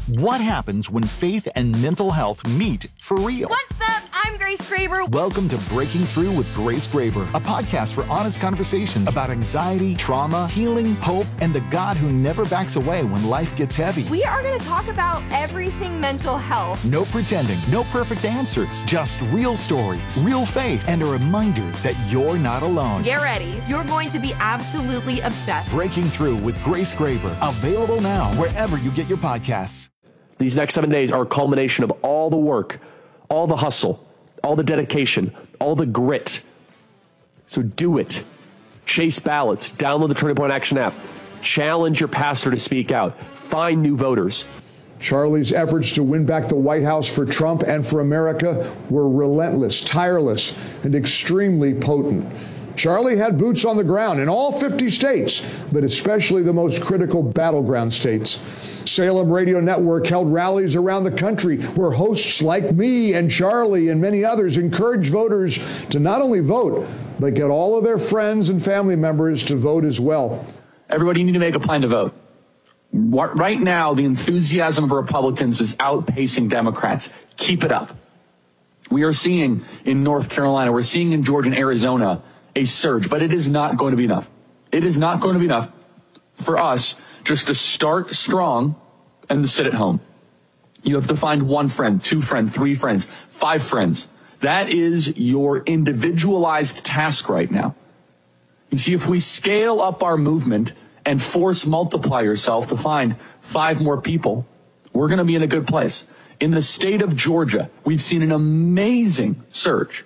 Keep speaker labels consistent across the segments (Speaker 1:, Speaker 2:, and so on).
Speaker 1: What happens when faith and mental health meet for real?
Speaker 2: What's up? I'm Grace Graber.
Speaker 1: Welcome to Breaking Through with Grace Graber, a podcast for honest conversations about anxiety, trauma, healing, hope, and the God who never backs away when life gets heavy.
Speaker 2: We are going to talk about everything mental health.
Speaker 1: No pretending, no perfect answers, just real stories, real faith, and a reminder that you're not alone.
Speaker 2: Get ready. You're going to be absolutely obsessed.
Speaker 1: Breaking Through with Grace Graber, available now wherever you get your podcasts.
Speaker 3: These next 7 days are a culmination of all the work, all the hustle, all the dedication, all the grit. So do it. Chase ballots. Download the Turning Point Action app. Challenge your pastor to speak out. Find new voters.
Speaker 4: Charlie's efforts to win back the White House for Trump and for America were relentless, tireless, and extremely potent. Charlie had boots on the ground in all 50 states, but especially the most critical battleground states. Salem Radio Network held rallies around the country where hosts like me and Charlie and many others encouraged voters to not only vote, but get all of their friends and family members to vote as well.
Speaker 5: Everybody, you need to make a plan to vote. Right now, the enthusiasm of Republicans is outpacing Democrats. Keep it up. We are seeing in North Carolina, we're seeing in Georgia and Arizona a surge, but it is not going to be enough. It is not going to be enough for us just to start strong and to sit at home. You have to find one friend, two friends, three friends, five friends. That is your individualized task right now. You see, if we scale up our movement and force multiply yourself to find 5 more people, we're going to be in a good place. In the state of Georgia, we've seen an amazing surge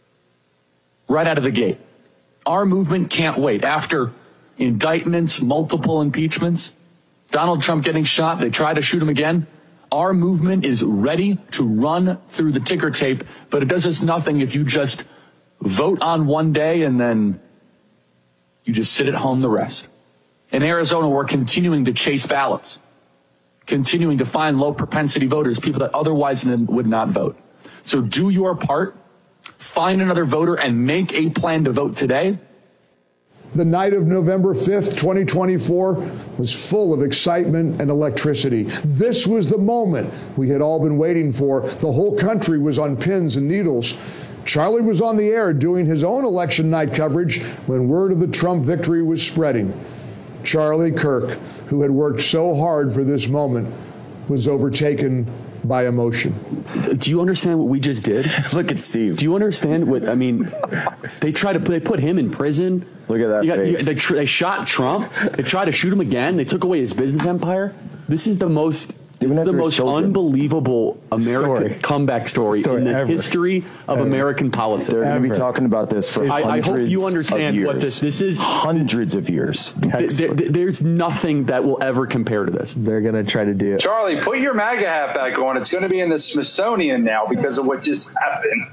Speaker 5: right out of the gate. Our movement can't wait. After indictments, multiple impeachments, Donald Trump getting shot, they try to shoot him again. Our movement is ready to run through the ticker tape, but it does us nothing if you just vote on one day and then you just sit at home the rest. In Arizona, we're continuing to chase ballots, continuing to find low propensity voters, people that otherwise would not vote. So do your part. Find another voter and make a plan to vote today.
Speaker 4: The night of November 5th, 2024 was full of excitement and electricity. This was the moment we had all been waiting for. The whole country was on pins and needles. Charlie was on the air doing his own election night coverage when word of the Trump victory was spreading. Charlie Kirk, who had worked so hard for this moment, was overtaken by emotion.
Speaker 3: Do you understand what we just did?
Speaker 6: Look at Steve.
Speaker 3: Do you understand what, I mean, they put him in prison.
Speaker 6: Look at that face.
Speaker 3: They shot Trump. They tried to shoot him again. They took away his business empire. This is the most unbelievable American comeback story in the history of American politics.
Speaker 6: They're going to be talking about this for hundreds
Speaker 3: I hope you understand
Speaker 6: of years.
Speaker 3: what this is.
Speaker 6: Hundreds of years.
Speaker 3: There's nothing that will ever compare to this.
Speaker 6: They're going to try to do it.
Speaker 7: Charlie, put your MAGA hat back on. It's going to be in the Smithsonian now because of what just happened.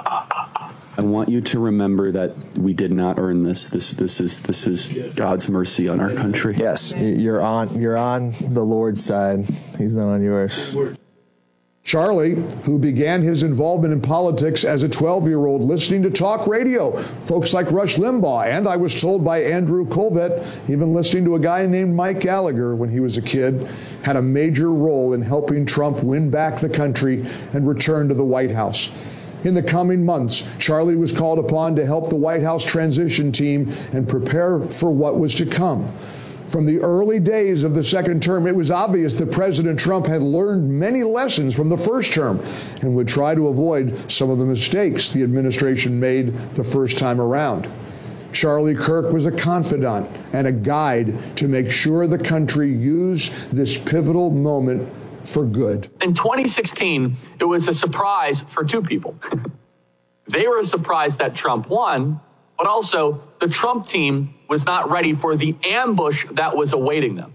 Speaker 3: I want you to remember that we did not earn this. This is God's mercy on our country.
Speaker 6: Yes, you're on the Lord's side. He's not on yours.
Speaker 4: Charlie, who began his involvement in politics as a 12-year-old listening to talk radio, folks like Rush Limbaugh, and I was told by Andrew Colvett, even listening to a guy named Mike Gallagher when he was a kid, had a major role in helping Trump win back the country and return to the White House. In the coming months, Charlie was called upon to help the White House transition team and prepare for what was to come. From the early days of the second term, it was obvious that President Trump had learned many lessons from the first term and would try to avoid some of the mistakes the administration made the first time around. Charlie Kirk was a confidant and a guide to make sure the country used this pivotal moment for good.
Speaker 5: In 2016, it was a surprise for two people. They were surprised that Trump won, but also the Trump team was not ready for the ambush that was awaiting them.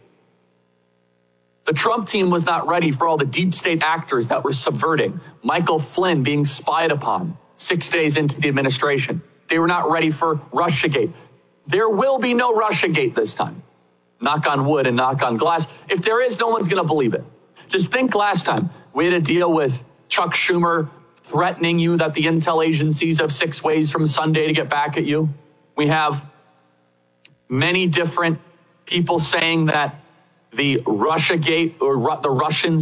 Speaker 5: The Trump team was not ready for all the deep state actors that were subverting. Michael Flynn being spied upon 6 days into the administration. They were not ready for Russiagate. There will be no Russiagate this time. Knock on wood and knock on glass. If there is, no one's going to believe it. Just think last time we had to deal with Chuck Schumer threatening you that the intel agencies have 6 ways from Sunday to get back at you. We have many different people saying that the Russiagate or the Russians